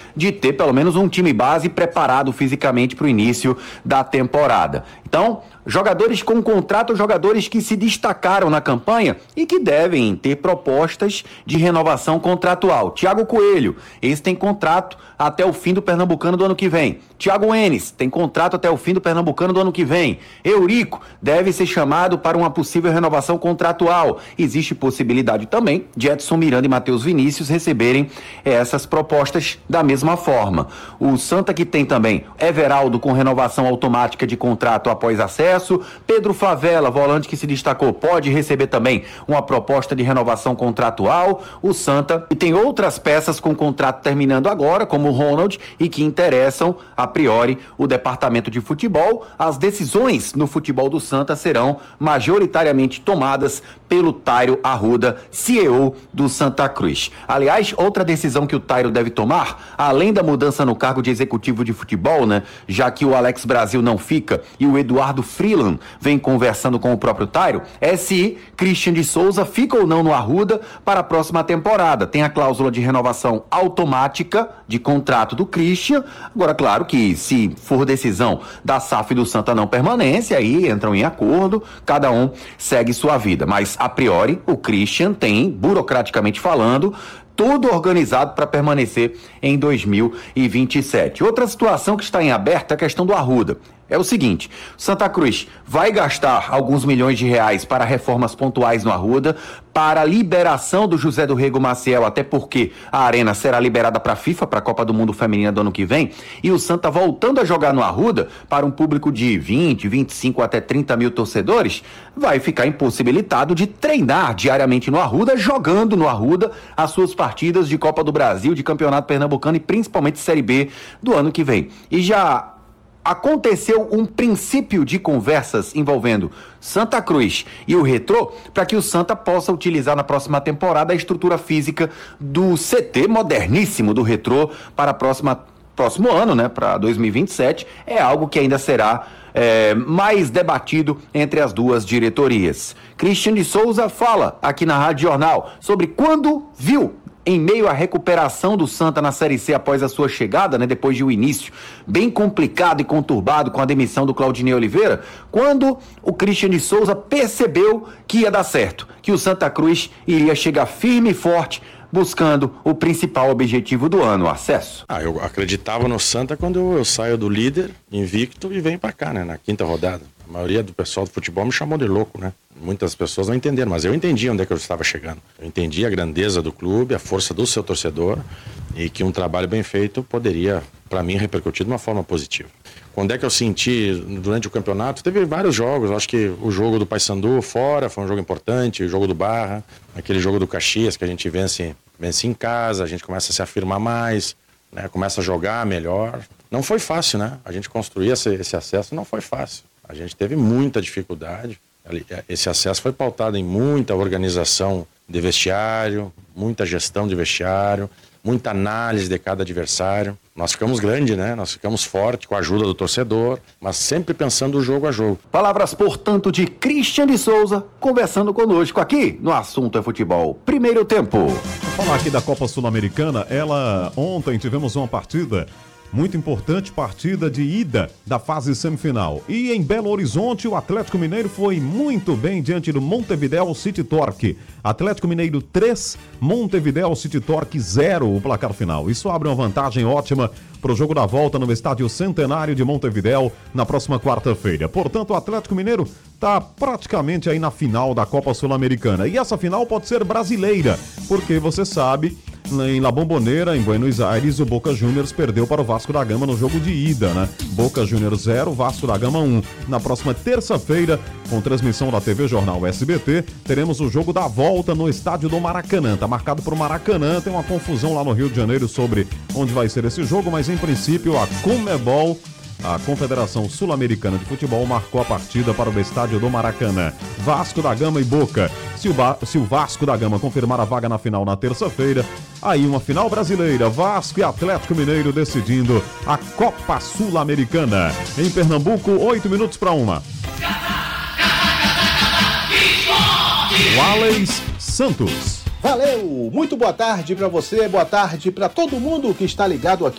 de ter pelo menos um time base preparado fisicamente para o início da temporada. Então, jogadores com contrato, jogadores que se destacaram na campanha e que devem ter propostas de renovação contratual. Thiago Coelho, esse tem contrato até o fim do Pernambucano do ano que vem. Thiago Enes tem contrato até o fim do Pernambucano do ano que vem. Eurico deve ser chamado para uma possível renovação contratual. Existe possibilidade também de Edson Miranda e Matheus Vinícius receberem essas propostas da mesma forma. O Santa que tem também Everaldo com renovação automática de contrato após acesso. Pedro Favela, volante que se destacou, pode receber também uma proposta de renovação contratual. O Santa e tem outras peças com contrato terminando agora, como o Ronald, e que interessam a priori o departamento de futebol. As decisões no futebol do Santa serão majoritariamente tomadas pelo Tairo Arruda, CEO do Santa Cruz. Aliás, outra decisão que o Tairo deve tomar, além da mudança no cargo de executivo de futebol, né, já que o Alex Brasil não fica e o Eduardo Freeland vem conversando com o próprio Tairo, é se Christian de Souza fica ou não no Arruda para a próxima temporada. Tem a cláusula de renovação automática de contrato do Christian. Agora, claro que se for decisão da SAF do Santa não permanece, aí entram em acordo, cada um segue sua vida. Mas, a priori, o Christian tem, burocraticamente falando, tudo organizado para permanecer em 2027. Outra situação que está em aberto é a questão do Arruda. É o seguinte, Santa Cruz vai gastar alguns milhões de reais para reformas pontuais no Arruda, para a liberação do José do Rego Maciel, até porque a arena será liberada para a FIFA, para a Copa do Mundo Feminina do ano que vem, e o Santa voltando a jogar no Arruda, para um público de 20, 25 até 30 mil torcedores, vai ficar impossibilitado de treinar diariamente no Arruda, jogando no Arruda as suas partidas de Copa do Brasil, de Campeonato Pernambucano e principalmente Série B do ano que vem. E já aconteceu um princípio de conversas envolvendo Santa Cruz e o Retrô para que o Santa possa utilizar na próxima temporada a estrutura física do CT moderníssimo do Retrô para próximo ano, né, para 2027. É algo que ainda será mais debatido entre as duas diretorias. Christian de Souza fala aqui na Rádio Jornal sobre quando viu, em meio à recuperação do Santa na Série C após a sua chegada, né, depois de um início bem complicado e conturbado com a demissão do Claudinei Oliveira, quando o Christian de Souza percebeu que ia dar certo, que o Santa Cruz iria chegar firme e forte, buscando o principal objetivo do ano, o acesso. Eu acreditava no Santa quando eu saio do líder, invicto, e venho pra cá, né, na quinta rodada. A maioria do pessoal do futebol me chamou de louco, né? Muitas pessoas não entenderam, mas eu entendi onde é que eu estava chegando. Eu entendi a grandeza do clube, a força do seu torcedor e que um trabalho bem feito poderia, para mim, repercutir de uma forma positiva. Quando é que eu senti durante o campeonato? Teve vários jogos, acho que o jogo do Paysandu fora foi um jogo importante, o jogo do Barra, aquele jogo do Caxias que a gente vence em casa, a gente começa a se afirmar mais, né? Começa a jogar melhor. Não foi fácil, né? A gente construir esse acesso não foi fácil. A gente teve muita dificuldade. Esse acesso foi pautado em muita organização de vestiário, muita gestão de vestiário, muita análise de cada adversário. Nós ficamos grandes, né? Nós ficamos fortes com a ajuda do torcedor, mas sempre pensando jogo a jogo. Palavras, portanto, de Christian de Souza, conversando conosco aqui no Assunto é Futebol. Primeiro tempo. Vou falar aqui da Copa Sul-Americana. Ontem tivemos uma partida muito importante, partida de ida da fase semifinal. E em Belo Horizonte, o Atlético Mineiro foi muito bem diante do Montevideo City Torque. Atlético Mineiro 3, Montevideo City Torque 0, o placar final. Isso abre uma vantagem ótima para o jogo da volta no Estádio Centenário de Montevideo na próxima quarta-feira. Portanto, o Atlético Mineiro está praticamente aí na final da Copa Sul-Americana. E essa final pode ser brasileira, porque você sabe, em La Bombonera, em Buenos Aires, o Boca Juniors perdeu para o Vasco da Gama no jogo de ida, né? Boca Juniors 0, Vasco da Gama 1. Na próxima terça-feira, com transmissão da TV Jornal SBT, teremos o jogo da volta no estádio do Maracanã. Tá marcado para o Maracanã, tem uma confusão lá no Rio de Janeiro sobre onde vai ser esse jogo, mas em princípio a Conmebol, a Confederação Sul-Americana de Futebol, marcou a partida para o estádio do Maracanã. Vasco da Gama e Boca. Se o Vasco da Gama confirmar a vaga na final na terça-feira, aí uma final brasileira, Vasco e Atlético Mineiro decidindo a Copa Sul-Americana. Em Pernambuco, 8 minutos para 1. Wallace Santos. Valeu! Muito boa tarde para você, boa tarde para todo mundo que está ligado aqui